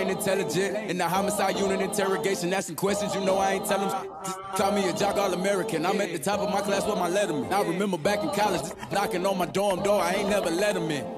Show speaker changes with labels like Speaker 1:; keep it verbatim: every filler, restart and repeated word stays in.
Speaker 1: and intelligent. In the homicide unit interrogation, asking questions, you know I ain't tell them. Call me a jock all-American. I'm at the top of my class with my letterman. I remember back in college, knocking on my dorm door, I ain't never let them in.